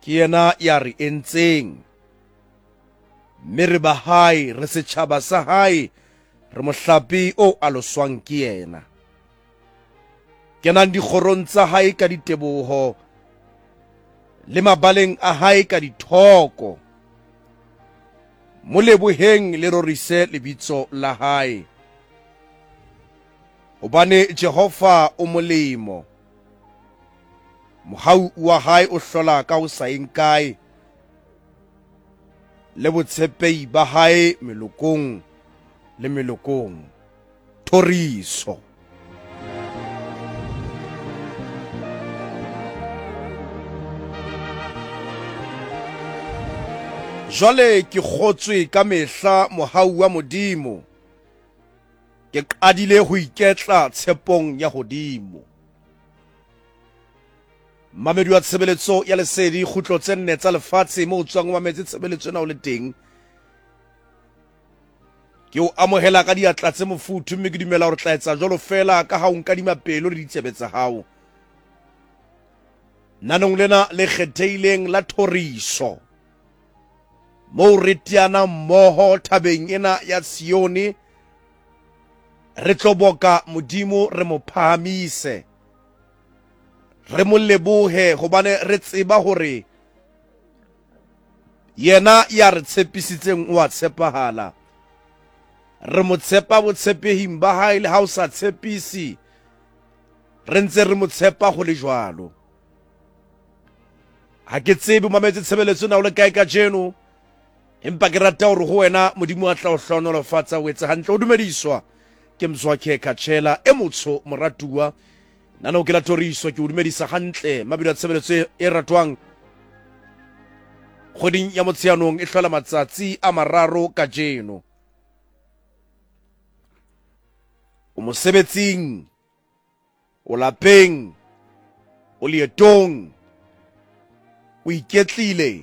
ke yena ya re entseng, mme re ba hae, re setjhaba sa hae, re mohlapi o a loswang ke yena. Kenang dikgorong tsa hae ka diteboho, le mabaleng a hae ka dithoko. Mo leboheng le rorise lebitso la hae, hobane Jehova o molemo. Mohau wa hae o hlola ka ho sa enkae, le botshepehi ba hae melokong le melokong. Thoriso. Jwale ke kgotswe ka mehla mohau wa Modimo, ke qadile ho iketla tshepong ya hodimo. Mamedi wa tshebeletso ya lesedi kgutlo tse 4 tsa lefatshe moo tswang wa metse tshebeletso ena o le teng. Ke o amohela ka diatla tse mofuthu, mme ke dumela hore tla etsa jwalo fela ka ha o nkadima pelo le ditsebe tsa hao. Nanong lena le kgethehileng la thoriso, moo re teana mmoho thabeng ena ya Sione, re tlo boka Modimo re mo phahamise, re mo lebohe hobane re tseba hore yena ya re tshepisitseng o a tshepahala. Re mo tshepa botshepehing ba hae, le ha o sa tshepisi re ntse re mo tshepa ho le jwalo. Ha ke tsebe mametse tshebeletso na o le kae ka jeno, empa ke rata hore ho wena Modimo a tla o hlonolofatsa o etse hantle. O dumediswa ke Mzwakhe Khatshela e motsho moratuwa. Nana o ke la thoriso, ke o dumedisa hantle mabedi a tshebeletso e ratwang kgweding ya Motsheanong e hlola matsatsi a 3 ka jeno. O mosebetsing, o lapeng, o leetong, o iketlile,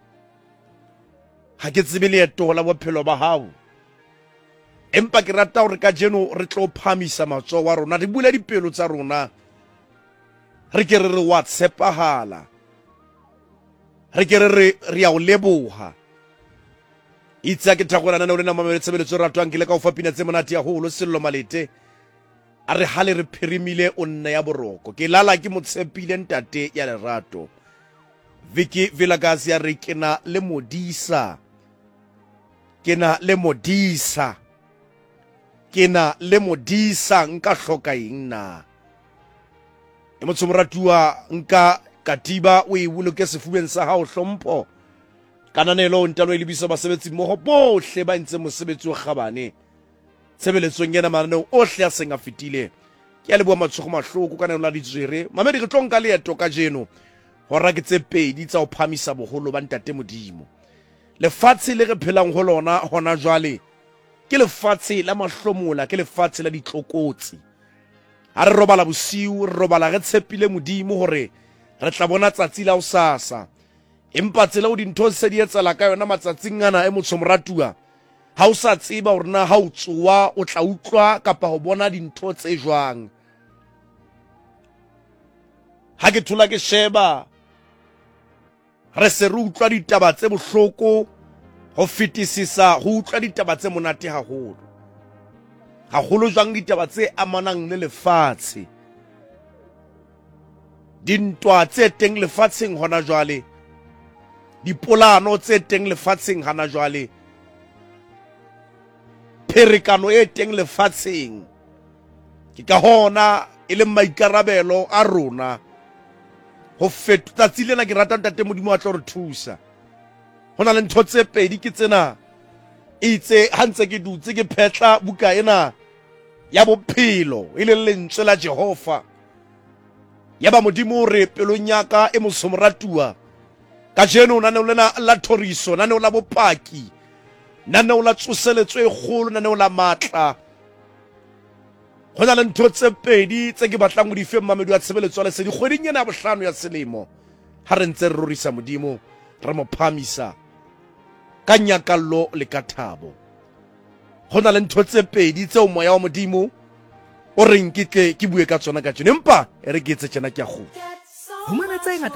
ha ke tsebe leeto la bophelo ba hao, empa ke rata hore ka jeno re tlo phamisa matsoho wa rona, re bule dipelo tsa rona, re ke re wa tshepahala, re ke re a o leboha. Itse ke thakgona nana o lena mamele tshebeletso ratwang ke le ka o fa pina tse monate ya holo Sello Malete a re hale re phirimile o nne ya boroko. Ke lala ke motshepile ntate ya lerato. Vicky Vilakazi ya re ke na le modisa, ke na le modisa, ke na le modisa, nka hloka eng na? E motho moratuwa, nka katiba o e boloke sefubeng sa hao hlompho. Kananelo ntalo e lebisa basebetsi mmoho bohle ba ntse mosebetsi o kgabane tshebeletsong yena mananeo ohle a seng a fetile. Ke a leboha matshogo mahloko kananelo la ditswere. Mamedi re tlo nka leeto ka jeno hora ke tse 2 tsa o phamisa boholo ba ntate Modimo. Lefatshe le re phelang ho lona hona jwale ke lefatshe la mahlomola, ke lefatshe la ditlokotsi. Ha re robala bosiu, re robala re tshepile Modimo hore re tla bona tsatsi la hosasa. Empa tsela o dintho se di etsala ka yona matsatsing ana e motho moratuwa, ha o sa tseba hore na ha o tsoa o tla utlwa kapa ho bona dintho tse jwang. Ha ke thola ke sheba, re se re utlwa ditaba tse bohloko ho fetisisa ho utlwa ditaba tse monate haholo, haholo jwang ditaba tse amanang le lefatshe, dintwa tse teng lefatsheng hona jwale, dipolano tse teng lefatsheng hana jwale, pherekano e teng lefatsheng. Ke ka hona e le maikarabelo a rona ho fetola tsatsi lena. Ke rata ntate Modimo a tlo re thusa. Hona le ntho tse 2 ke tsena itse ha ntse ke dutse ke phetla buka ena ya bophelo e leng lentswe la Jehova. Ya ba Modimo re pelong ya ka e mosomoratuwa ka jeno naneo lena la thoriso, naneo la bopaki, naneo la tsoseletso e kgolo, naneo la matla. Hona le ntho tse 2 tse ke batlang ho di fe mamedi wa tshebeletso le se di kgweding ena ya 5 ya selemo. Ha re ntse re rorisa Modimo, re mo phamisa ka nyakallo le ka thabo. Hona le ntho tse 2 tse o moya wa Modimo o reng ke bue ka tsona ka jeno, empa e re ke etse tjena ke a kgutla.